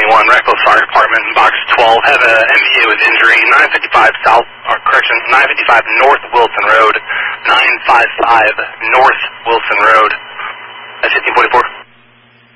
Reckless Fire Department, box 12. Have a MVA with injury, 955 955 North Wilson Road, 955 North Wilson Road. That's 1544.